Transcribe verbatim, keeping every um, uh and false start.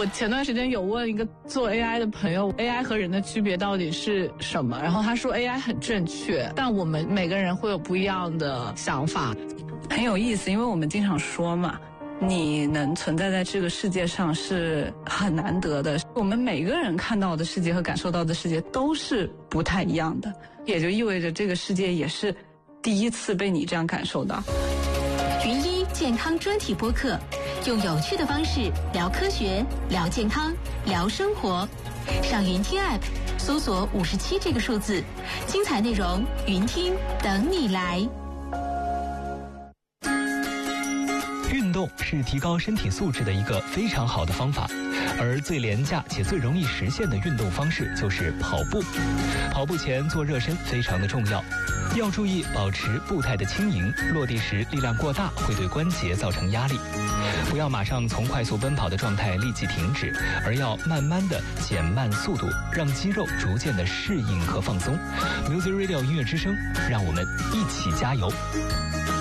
我前段时间有问一个做 A I 的朋友 A I 和人的区别到底是什么，然后他说 A I 很正确，但我们每个人会有不一样的想法。 很有意思，因为我们经常说嘛，你能存在在这个世界上是很难得的，我们每个人看到的世界和感受到的世界都是不太一样的，也就意味着这个世界也是第一次被你这样感受到。 云一健康专题播客，用有趣的方式聊科学、聊健康、聊生活。上云听 App 搜索五十七这个数字，精彩内容云听等你来。 运动是提高身体素质的一个非常好的方法，而最廉价且最容易实现的运动方式就是跑步。跑步前做热身非常的重要，要注意保持步态的轻盈，落地时力量过大会对关节造成压力。不要马上从快速奔跑的状态立即停止，而要慢慢的减慢速度，让肌肉逐渐的适应和放松。Music Radio 音乐之声，让我们一起加油。